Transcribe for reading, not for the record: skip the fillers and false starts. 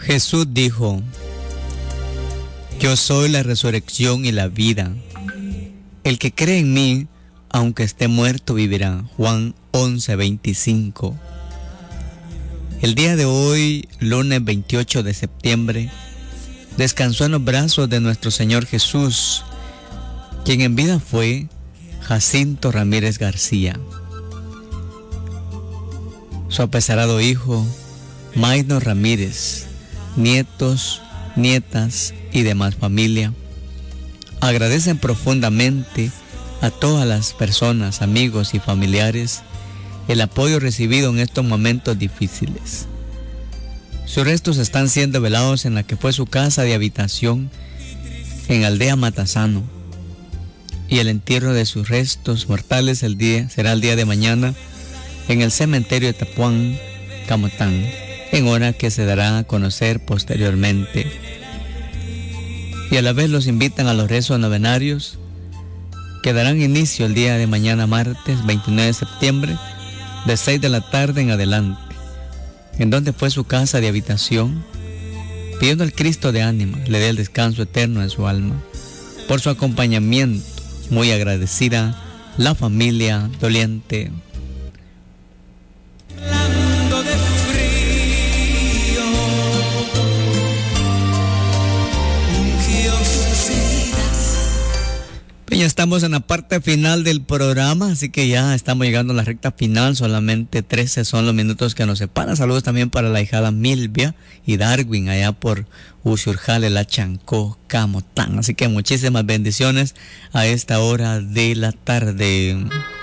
Jesús dijo: yo soy la resurrección y la vida. El que cree en mí, aunque esté muerto, vivirá. Juan 11:25. El día de hoy, lunes 28 de septiembre, descansó en los brazos de nuestro Señor Jesús, quien en vida fue Jacinto Ramírez García. Su apesarado hijo, Maino Ramírez, nietos, nietas y demás familia, agradecen profundamente a todas las personas, amigos y familiares el apoyo recibido en estos momentos difíciles. Sus restos están siendo velados en la que fue su casa de habitación en Aldea Matasano, y el entierro de sus restos mortales será el día de mañana en el cementerio de Tapuán, Camotán, en hora que se dará a conocer posteriormente. Y a la vez los invitan a los rezos novenarios que darán inicio el día de mañana, martes 29 de septiembre, de 6 de la tarde en adelante, en donde fue su casa de habitación, pidiendo al Cristo de ánima le dé el descanso eterno en su alma. Por su acompañamiento, muy agradecida la familia doliente. Ya estamos en la parte final del programa, así que ya estamos llegando a la recta final. Solamente 13 son los minutos que nos separan. Saludos también para la hijada Milvia y Darwin allá por Usurjale, La Chancó, Camotán. Así que muchísimas bendiciones a esta hora de la tarde.